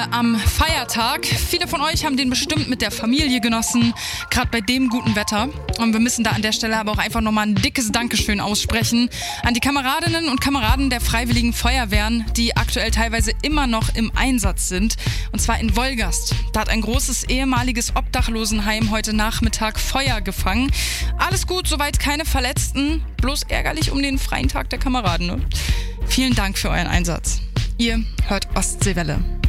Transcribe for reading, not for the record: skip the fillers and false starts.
Am Feiertag. Viele von euch haben den bestimmt mit der Familie genossen, gerade bei dem guten Wetter. Und wir müssen da an der Stelle aber auch einfach nochmal ein dickes Dankeschön aussprechen an die Kameradinnen und Kameraden der Freiwilligen Feuerwehren, die aktuell teilweise immer noch im Einsatz sind. Und zwar in Wolgast. Da hat ein großes ehemaliges Obdachlosenheim heute Nachmittag Feuer gefangen. Alles gut, soweit keine Verletzten. Bloß ärgerlich um den freien Tag der Kameraden. Ne? Vielen Dank für euren Einsatz. Ihr hört Ostseewelle.